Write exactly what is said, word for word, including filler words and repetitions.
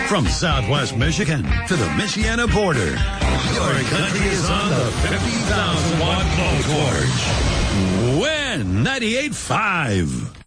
From Southwest Michigan to the Michiana border, your country is on the fifty thousand watt Blowtorch. Win ninety-eight point five.